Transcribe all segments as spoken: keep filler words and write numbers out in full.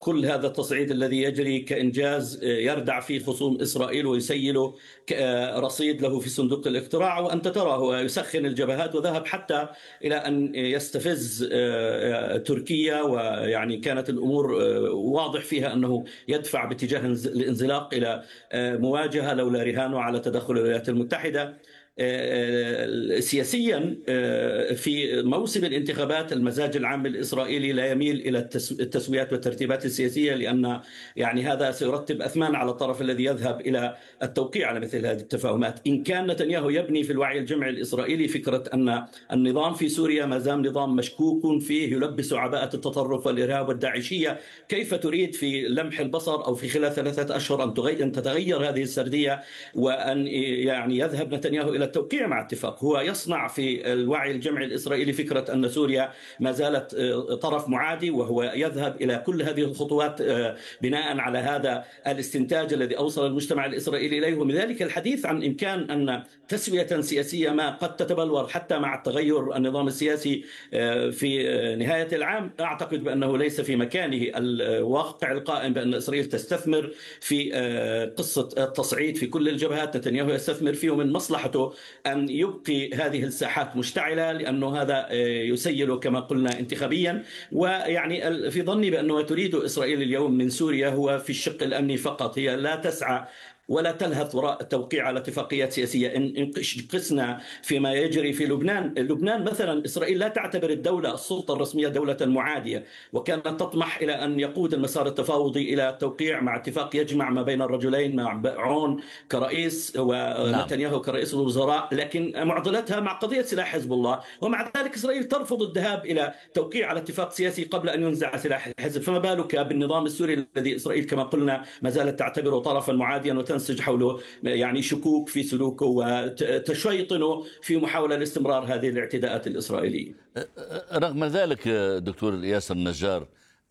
كل هذا التصعيد الذي يجري كإنجاز يردع فيه خصوم إسرائيل ويسيل رصيد له في صندوق الاقتراع، وأنت ترى هو يسخن الجبهات وذهب حتى إلى أن يستفز تركيا، ويعني كانت الأمور واضح فيها أنه يدفع باتجاه الانزلاق إلى مواجهة لولا رهانه على تدخل الولايات المتحدة. سياسيا في موسم الانتخابات المزاج العام الإسرائيلي لا يميل إلى التسويات والترتيبات السياسية، لأن يعني هذا سيرتب أثمان على الطرف الذي يذهب إلى التوقيع على مثل هذه التفاهمات. إن كان نتنياهو يبني في الوعي الجمعي الإسرائيلي فكرة أن النظام في سوريا ما زال نظام مشكوك فيه يلبس عباءة التطرف والإرهاب والداعشية، كيف تريد في لمح البصر أو في خلال ثلاثة أشهر أن تتغير هذه السردية وأن يعني يذهب نتنياهو إلى التوقيع مع اتفاق؟ هو يصنع في الوعي الجمعي الإسرائيلي فكرة أن سوريا ما زالت طرف معادي، وهو يذهب إلى كل هذه الخطوات بناء على هذا الاستنتاج الذي أوصل المجتمع الإسرائيلي إليه. ومن ذلك الحديث عن إمكان أن تسوية سياسية ما قد تتبلور حتى مع التغير النظام السياسي في نهاية العام، أعتقد بأنه ليس في مكانه. الواقع القائم بأن إسرائيل تستثمر في قصة التصعيد في كل الجبهات، نتنياهو يستثمر فيه من مصلحته أن يبقي هذه الساحات مشتعلة، لأنه هذا يسيل كما قلنا انتخابيا. ويعني في ظني بأنه تريد إسرائيل اليوم من سوريا هو في الشق الأمني فقط، هي لا تسعى ولا تلهث وراء التوقيع على اتفاقيات سياسية. إن قسنا فيما يجري في لبنان، لبنان مثلا إسرائيل لا تعتبر الدولة السلطة الرسمية دولة معادية، وكانت تطمح إلى أن يقود المسار التفاوضي إلى التوقيع مع اتفاق يجمع ما بين الرجلين، مع عون كرئيس ونتنياهو كرئيس الوزراء، لكن معضلتها مع قضية سلاح حزب الله. ومع ذلك إسرائيل ترفض الذهاب إلى توقيع على اتفاق سياسي قبل أن ينزع سلاح الحزب، فما بالك بالنظام السوري الذي إسرائيل كما قلنا ما زالت تعتبره طرفا معاديا وتنسج حوله يعني شكوك في سلوكه وتشيطنه في محاولة لاستمرار هذه الاعتداءات الإسرائيلية. رغم ذلك دكتور ياسر النجار،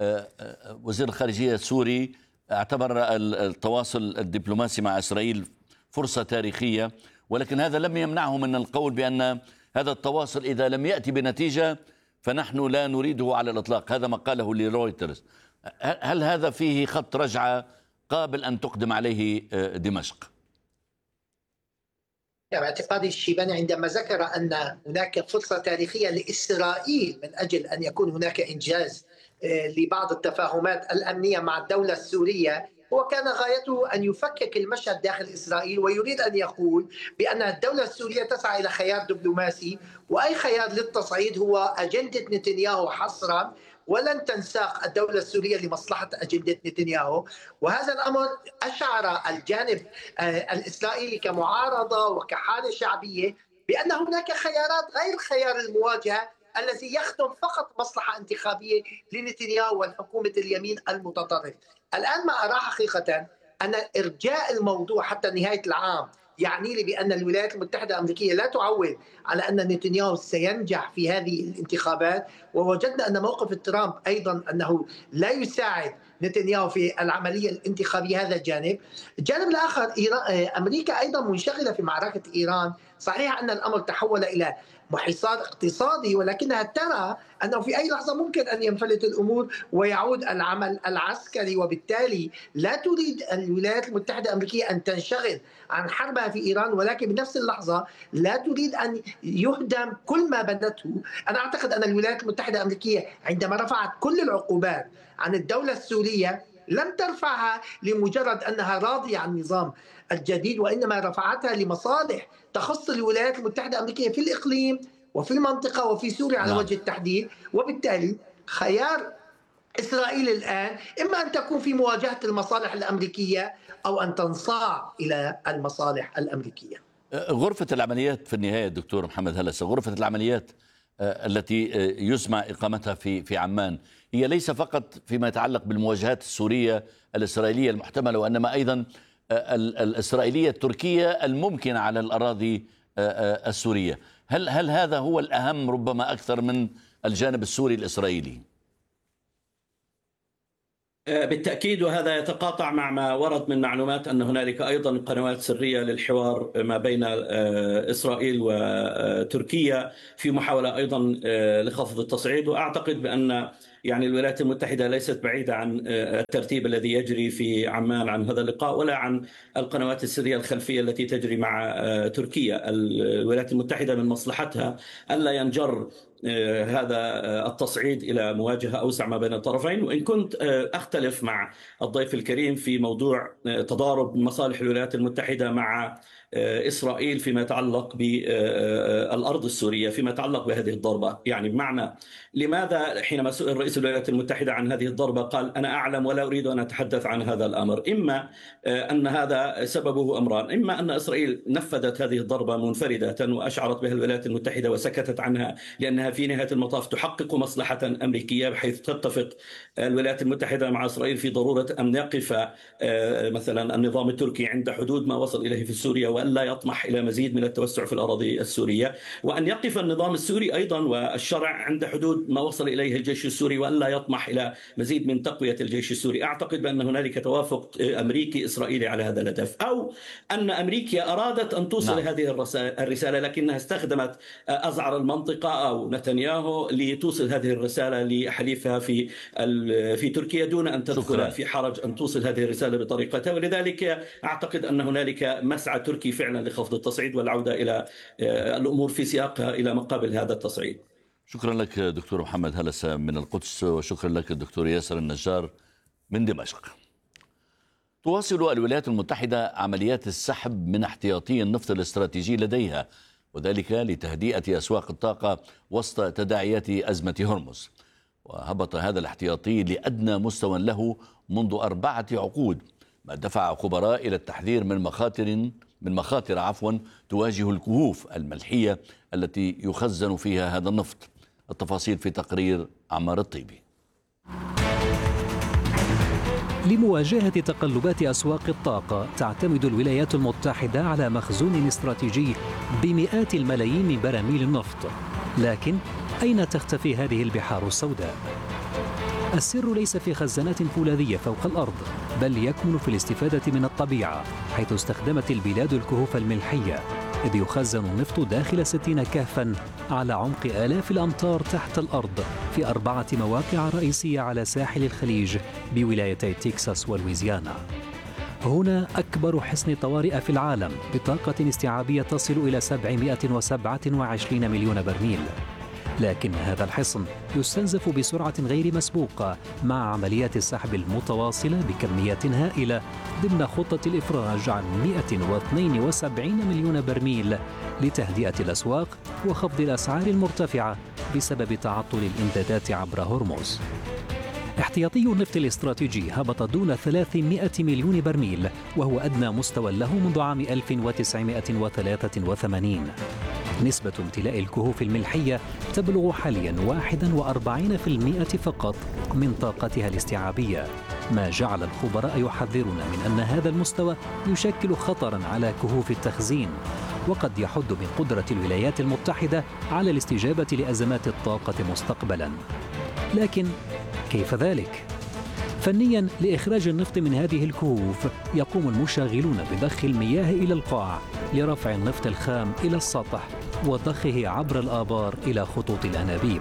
وزير الخارجية السوري اعتبر التواصل الدبلوماسي مع إسرائيل فرصة تاريخية، ولكن هذا لم يمنعه من القول بأن هذا التواصل إذا لم يأتي بنتيجة فنحن لا نريده على الإطلاق. هذا ما قاله لرويترز. هل هذا فيه خط رجعة قابل أن تقدم عليه دمشق؟ باعتقادي الشيباني عندما ذكر أن هناك فرصة تاريخية لإسرائيل من أجل أن يكون هناك إنجاز لبعض التفاهمات الأمنية مع الدولة السورية، هو كان غايته أن يفكك المشهد داخل إسرائيل، ويريد أن يقول بأن الدولة السورية تسعى إلى خيار دبلوماسي، وأي خيار للتصعيد هو أجندة نتنياهو حصرا، ولن تنساق الدولة السورية لمصلحة أجندة نتنياهو. وهذا الأمر أشعر الجانب الإسرائيلي كمعارضة وكحالة شعبية بأن هناك خيارات غير خيار المواجهة الذي يخدم فقط مصلحة انتخابية لنتنياهو والحكومة اليمين المتطرف. الآن ما أرى حقيقة أن إرجاء الموضوع حتى نهاية العام يعني لي بأن الولايات المتحدة الأمريكية لا تعول على أن نتنياهو سينجح في هذه الانتخابات، ووجدنا أن موقف ترامب أيضا أنه لا يساعد نتنياهو في العملية الانتخابية. هذا الجانب. الجانب الآخر أمريكا أيضا منشغلة في معركة إيران. صحيح أن الأمر تحول إلى محيصات اقتصادي، ولكنها ترى أنه في أي لحظة ممكن أن ينفلت الأمور ويعود العمل العسكري، وبالتالي لا تريد الولايات المتحدة الأمريكية أن تنشغل عن حربها في إيران، ولكن بنفس اللحظة لا تريد أن يهدم كل ما بنته. أنا أعتقد أن الولايات المتحدة الأمريكية عندما رفعت كل العقوبات عن الدولة السورية لم ترفعها لمجرد أنها راضية عن النظام الجديد، وإنما رفعتها لمصالح تخص الولايات المتحدة الأمريكية في الإقليم وفي المنطقة وفي سوريا على وجه التحديد. وبالتالي خيار إسرائيل الآن إما أن تكون في مواجهة المصالح الأمريكية أو أن تنصاع إلى المصالح الأمريكية. غرفة العمليات في النهاية دكتور محمد هلسة، غرفة العمليات التي يسمع إقامتها في في عمان هي ليس فقط فيما يتعلق بالمواجهات السورية الإسرائيلية المحتملة، وإنما أيضا الإسرائيلية التركية الممكنة على الأراضي السورية. هل هل هذا هو الأهم ربما أكثر من الجانب السوري الإسرائيلي؟ بالتأكيد، وهذا يتقاطع مع ما ورد من معلومات أن هنالك أيضا قنوات سرية للحوار ما بين إسرائيل وتركيا في محاولة أيضا لخفض التصعيد. وأعتقد بأن يعني الولايات المتحدة ليست بعيدة عن الترتيب الذي يجري في عمان عن هذا اللقاء، ولا عن القنوات السرية الخلفية التي تجري مع تركيا. الولايات المتحدة من مصلحتها ألا ينجر هذا التصعيد إلى مواجهة أوسع ما بين الطرفين. وإن كنت أختلف مع الضيف الكريم في موضوع تضارب مصالح الولايات المتحدة مع إسرائيل فيما يتعلق بالأرض السورية، فيما يتعلق بهذه الضربة. يعني بمعنى لماذا حينما سئل رئيس الولايات المتحدة عن هذه الضربة قال أنا أعلم ولا أريد أن أتحدث عن هذا الأمر؟ إما أن هذا سببه أمران: إما أن إسرائيل نفذت هذه الضربة منفردة وأشعرت بها الولايات المتحدة وسكتت عنها لأنها في نهاية المطاف تحقق مصلحة أمريكية، بحيث تتفق الولايات المتحدة مع إسرائيل في ضرورة أن يقف مثلا النظام التركي عند حدود ما وصل إليه في سوريا وأن لا يطمح إلى مزيد من التوسع في الأراضي السورية، وأن يقف النظام السوري أيضا والشرع عند حدود ما وصل إليه الجيش السوري وأن لا يطمح إلى مزيد من تقوية الجيش السوري. أعتقد بأن هنالك توافق أمريكي إسرائيلي على هذا الهدف، أو أن أمريكا أرادت أن توصل نعم. هذه الرسالة لكنها استخدمت أزعر المنطقة أو نتنياهو لتوصل هذه الرسالة لحليفها في في تركيا دون أن تدخل في حرج أن توصل هذه الرسالة بطريقتها. ولذلك أعتقد أن هنالك مسعى تركي فعلا لخفض التصعيد والعودة إلى الأمور في سياقها إلى مقابل هذا التصعيد. شكرا لك دكتور محمد هلسة من القدس، وشكرا لك الدكتور ياسر النجار من دمشق. تواصل الولايات المتحدة عمليات السحب من احتياطي النفط الاستراتيجي لديها، وذلك لتهدئة أسواق الطاقة وسط تداعيات أزمة هرمز. وهبط هذا الاحتياطي لأدنى مستوى له منذ أربعة عقود، ما دفع خبراء إلى التحذير من مخاطر من مخاطر عفوا تواجه الكهوف الملحية التي يخزن فيها هذا النفط. التفاصيل في تقرير عمار الطيبي. لمواجهة تقلبات أسواق الطاقة تعتمد الولايات المتحدة على مخزون استراتيجي بمئات الملايين من براميل النفط، لكن أين تختفي هذه البحار السوداء؟ السر ليس في خزانات فولاذية فوق الأرض، بل يكمن في الاستفادة من الطبيعة، حيث استخدمت البلاد الكهوف الملحية، إذ يخزن النفط داخل ستين كهفاً على عمق آلاف الأمتار تحت الأرض في أربعة مواقع رئيسية على ساحل الخليج بولايتي تكساس ولويزيانا. هنا أكبر حصن طوارئ في العالم بطاقة استيعابية تصل إلى سبعمئة وسبعة وعشرين مليون برميل. لكن هذا الحصن يستنزف بسرعة غير مسبوقة مع عمليات السحب المتواصلة بكميات هائلة ضمن خطة الإفراج عن مئة واثنين وسبعين مليون برميل لتهدئة الأسواق وخفض الأسعار المرتفعة بسبب تعطل الإمدادات عبر هرمز. احتياطي النفط الاستراتيجي هبط دون ثلاثمئة مليون برميل، وهو أدنى مستوى له منذ عام ألف وتسعمئة وثلاثة وثمانين. نسبة امتلاء الكهوف الملحية تبلغ حاليا واحد وأربعين بالمئة فقط من طاقتها الاستيعابية، ما جعل الخبراء يحذرون من أن هذا المستوى يشكل خطرا على كهوف التخزين، وقد يحد من قدرة الولايات المتحدة على الاستجابة لأزمات الطاقة مستقبلا. لكن كيف ذلك؟ فنيا لإخراج النفط من هذه الكهوف يقوم المشغلون بضخ المياه إلى القاع لرفع النفط الخام إلى السطح وضخه عبر الآبار إلى خطوط الأنابيب.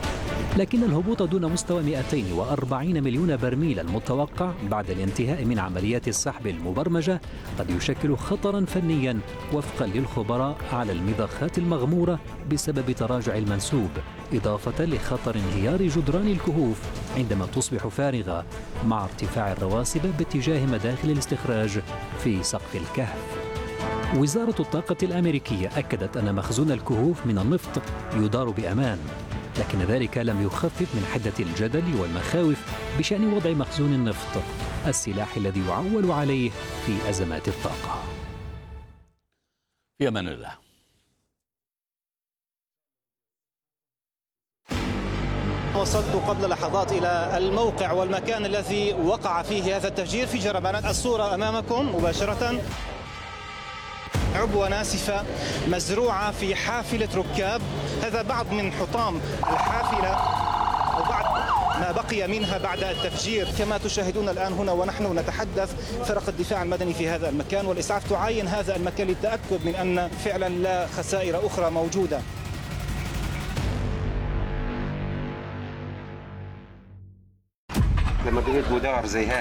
لكن الهبوط دون مستوى مئتين وأربعين مليون برميل المتوقع بعد الانتهاء من عمليات السحب المبرمجة قد يشكل خطرا فنيا وفقا للخبراء على المضخات المغمورة بسبب تراجع المنسوب، إضافة لخطر انهيار جدران الكهوف عندما تصبح فارغة مع ارتفاع الرواسب باتجاه مداخل الاستخراج في سقف الكهف. وزارة الطاقة الأمريكية أكدت أن مخزون الكهوف من النفط يدار بأمان، لكن ذلك لم يخفف من حدة الجدل والمخاوف بشأن وضع مخزون النفط، السلاح الذي يعول عليه في أزمات الطاقة. في أمان الله. وصلت قبل لحظات إلى الموقع والمكان الذي وقع فيه هذا التفجير في جربانات. الصورة أمامكم مباشرة، عبوة ناسفة مزروعة في حافلة ركاب. هذا بعض من حطام الحافلة أو بعض ما بقي منها بعد التفجير. كما تشاهدون الآن هنا ونحن نتحدث، فرق الدفاع المدني في هذا المكان والإسعاف تعاين هذا المكان للتأكد من أن فعلا لا خسائر أخرى موجودة. لقيت بدار زي هاي